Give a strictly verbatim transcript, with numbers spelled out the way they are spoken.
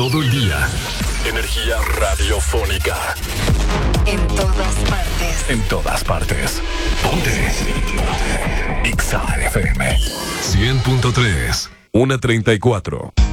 todo el día. Energía radiofónica. En todas partes. En todas partes. Ponte. Ponte. X A F M. cien punto tres. una treinta y cuatro.